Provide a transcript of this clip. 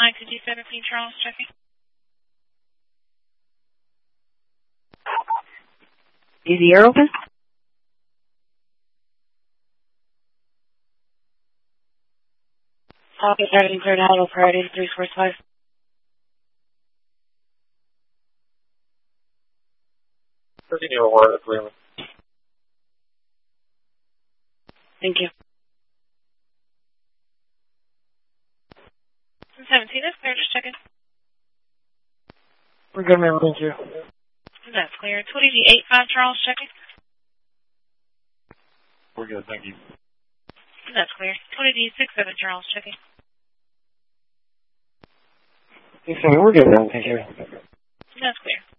I-217 Charles, checking. Is the air open? Pocket heading clear to Hollow Priority 345. Continue award agreement. Thank you. 17 is clear, just checking. We're good, ma'am. Thank you. That's clear. 20G85 Charles, checking. We're good, thank you. That's clear. 20D67 Charles, checking. We're good, ma'am. Thank you. That's clear.